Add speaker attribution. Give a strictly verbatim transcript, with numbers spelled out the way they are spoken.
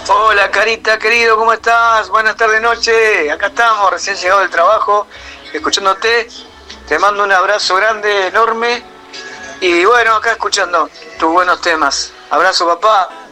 Speaker 1: Hola Carita, querido, ¿cómo estás? Buenas tardes, noche. Acá estamos, recién llegado del trabajo, escuchándote. Te mando un abrazo grande, enorme. Y bueno, acá escuchando tus buenos temas. Abrazo, papá.